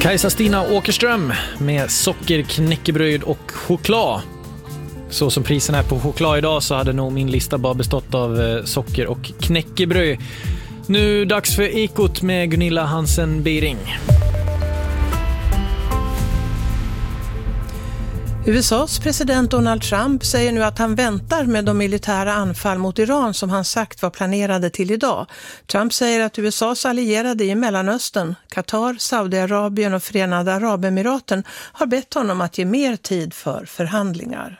Kajsa Stina Åkerström med socker, knäckebröd och choklad. Så som priserna är på choklad idag så hade nog min lista bara bestått av socker och knäckebröd. Nu dags för Ekot med Gunilla Hansen-Bering. USAs president Donald Trump säger nu att han väntar med de militära anfall mot Iran som han sagt var planerade till idag. Trump säger att USAs allierade i Mellanöstern, Qatar, Saudiarabien och Förenade Arabemiraten har bett honom att ge mer tid för förhandlingar.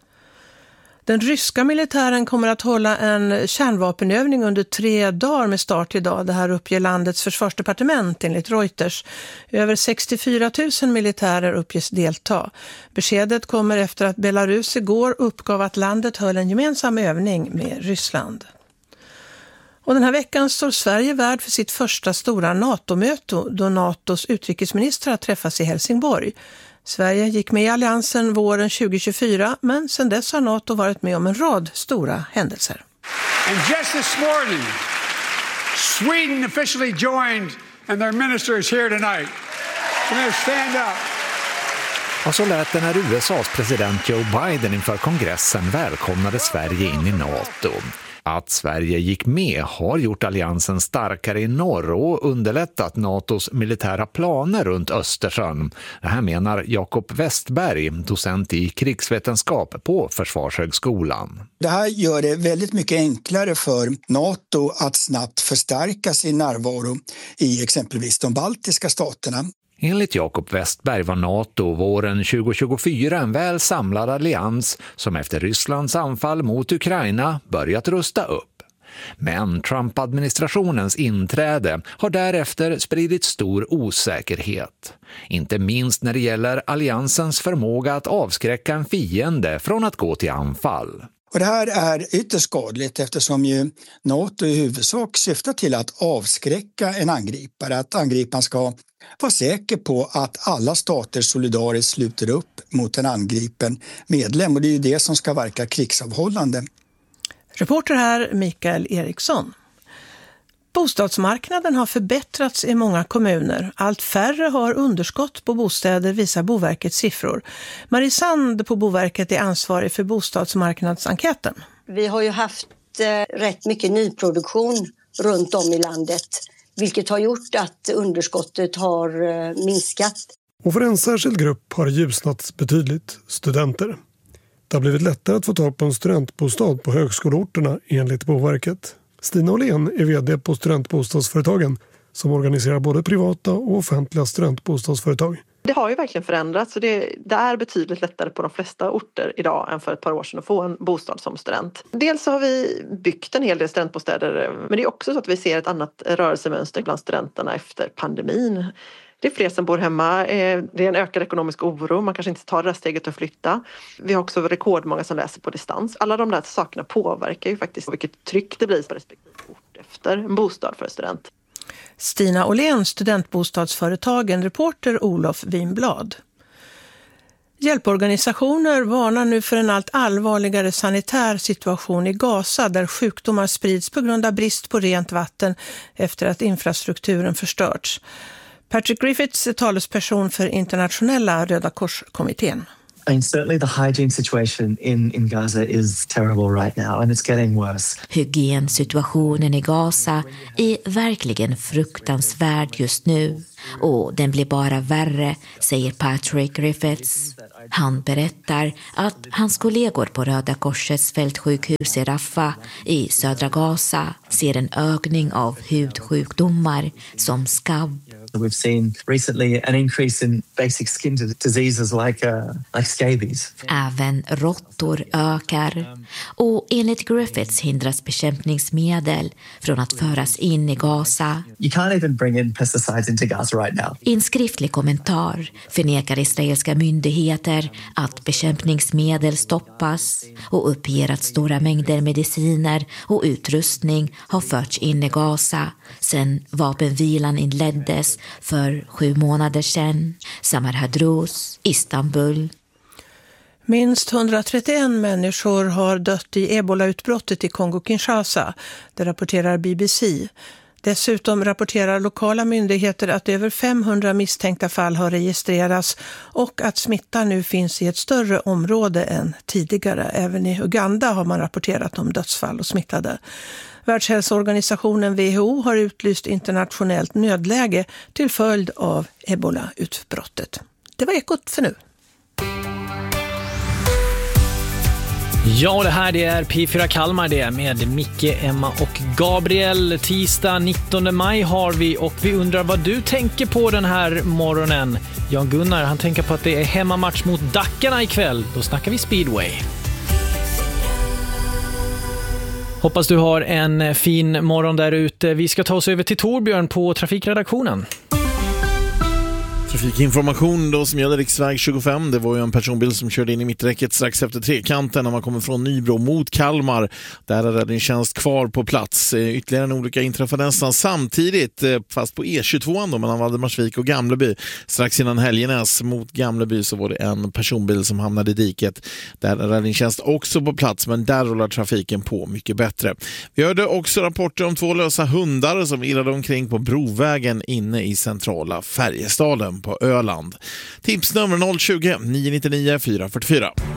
Den ryska militären kommer att hålla en kärnvapenövning under 3 dagar med start idag. Det här uppger landets försvarsdepartement enligt Reuters. Över 64 000 militärer uppges delta. Beskedet kommer efter att Belarus igår uppgav att landet höll en gemensam övning med Ryssland. Och den här veckan står Sverige värd för sitt första stora NATO-möte då NATOs utrikesministrar träffas i Helsingborg. Sverige gick med i alliansen våren 2024, men sedan dess har NATO varit med om en rad stora händelser. And just this morning, Sweden officially joined and their minister is here tonight. Stand up. Och så lät det när USAs president Joe Biden inför kongressen välkomnade Sverige in i NATO. Att Sverige gick med har gjort alliansen starkare i norr och underlättat NATOs militära planer runt Östersjön. Det här menar Jakob Westberg, docent i krigsvetenskap på Försvarshögskolan. Det här gör det väldigt mycket enklare för NATO att snabbt förstärka sin närvaro i exempelvis de baltiska staterna. Enligt Jakob Westberg var NATO våren 2024 en väl samlad allians som efter Rysslands anfall mot Ukraina börjat rusta upp. Men Trump-administrationens inträde har därefter spridit stor osäkerhet. Inte minst när det gäller alliansens förmåga att avskräcka en fiende från att gå till anfall. Och det här är ytterst skadligt eftersom ju NATO i huvudsak syftar till att avskräcka en angripare. Att angriparen ska vara säker på att alla stater solidariskt sluter upp mot en angripen medlem. Och det är ju det som ska verka krigsavhållande. Reporter här Mikael Eriksson. Bostadsmarknaden har förbättrats i många kommuner. Allt färre har underskott på bostäder visar Boverkets siffror. Marie Sand på Boverket är ansvarig för bostadsmarknadsenkäten. Vi har ju haft rätt mycket nyproduktion runt om i landet, vilket har gjort att underskottet har minskat. Och för en särskild grupp har ljusnat betydligt, studenter. Det har blivit lättare att få tag på en studentbostad på högskoleorterna enligt Boverket. Stina Åhlén är vd på Studentbostadsföretagen som organiserar både privata och offentliga studentbostadsföretag. Det har ju verkligen förändrats och det är betydligt lättare på de flesta orter idag än för ett par år sedan att få en bostad som student. Dels så har vi byggt en hel del studentbostäder, men det är också så att vi ser ett annat rörelsemönster bland studenterna efter pandemin. Det är fler som bor hemma, det är en ökad ekonomisk oro, man kanske inte tar det steget att flytta. Vi har också rekordmånga som läser på distans. Alla de där sakerna påverkar ju faktiskt vilket tryck det blir på respektive ort efter en bostad för student. Stina Åhlén, studentbostadsföretagen, reporter Olof Winblad. Hjälporganisationer varnar nu för en allt allvarligare sanitär situation i Gaza där sjukdomar sprids på grund av brist på rent vatten efter att infrastrukturen förstörts. Patrick Griffiths är talesperson för internationella Röda Korskommittén. I mean, certainly the hygiene situation in Gaza is terrible right now and it's getting worse. Hygiensituationen i Gaza är verkligen fruktansvärd just nu och den blir bara värre, säger Patrick Griffiths. Han berättar att hans kollegor på Röda Korsets fältsjukhus i Rafah i södra Gaza ser en ökning av hudsjukdomar som skabb. We've seen recently an increase in basic skin diseases like scabies. Även råttor ökar och enligt Griffiths hindras bekämpningsmedel från att föras in i Gaza. You can't even bring in pesticides into Gaza right now. I en skriftlig kommentar förnekar israeliska myndigheter att bekämpningsmedel stoppas och uppger att stora mängder mediciner och utrustning har förts in i Gaza sedan vapenvilan inleddes för 7 månader sedan. Samar Hadrous, Istanbul. Minst 131 människor har dött i ebola-utbrottet i Kongo-Kinshasa, det rapporterar BBC. Dessutom rapporterar lokala myndigheter att över 500 misstänkta fall har registrerats och att smittan nu finns i ett större område än tidigare. Även i Uganda har man rapporterat om dödsfall och smittade. Världshälsoorganisationen WHO har utlyst internationellt nödläge till följd av Ebola-utbrottet. Det var Ekot för nu. Ja, det här det är P4 Kalmar det med Micke, Emma och Gabriel. Tisdag 19 maj har vi och vi undrar vad du tänker på den här morgonen. Jan Gunnar, han tänker på att det är hemmamatch mot Dackarna ikväll. Då snackar vi speedway. Hoppas du har en fin morgon där ute. Vi ska ta oss över till Torbjörn på trafikredaktionen. Trafikinformation då som gäller riksväg 25. Det var ju en personbil som körde in i mitträcket strax efter trekanten när man kommer från Nybro mot Kalmar. Där är räddningstjänst kvar på plats. Ytterligare en olycka inträffade nästan samtidigt, fast på E22 då, mellan Valdemarsvik och Gamleby. Strax innan Helgenäs mot Gamleby så var det en personbil som hamnade i diket. Där är räddningstjänst också på plats, men där rullar trafiken på mycket bättre. Vi hörde också rapporter om 2 lösa hundar som irrade omkring på Brovägen inne i centrala Färjestaden på Öland. Tipsnummer 020 999 444.